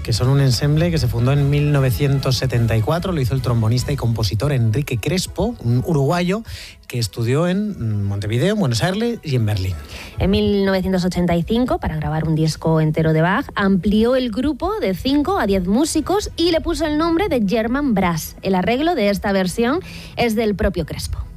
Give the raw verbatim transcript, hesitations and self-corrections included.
Brass, que son un ensemble que se fundó en mil novecientos setenta y cuatro, lo hizo el trombonista y compositor Enrique Crespo, un uruguayo que estudió en Montevideo, en Buenos Aires y en Berlín. En mil novecientos ochenta y cinco, para grabar un disco entero de Bach, amplió el grupo de cinco a diez músicos y le puso el nombre de German Brass. El arreglo de esta versión es del propio Crespo.